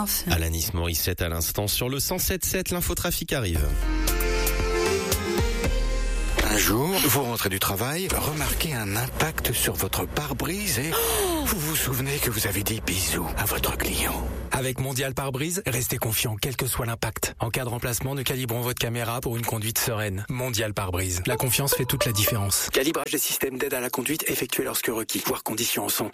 catastrophe. Alanis Morissette à l'instant sur le 107.7, l'infotrafic arrive. Un jour, vous rentrez du travail, remarquez un impact sur votre pare-brise et vous vous souvenez que vous avez dit bisous à votre client. Avec Mondial Pare-Brise, restez confiant quel que soit l'impact. En cas de remplacement, nous calibrons votre caméra pour une conduite sereine. Mondial Pare-Brise. La confiance fait toute la différence. Calibrage des systèmes d'aide à la conduite effectué lorsque requis. Voir conditions en santé.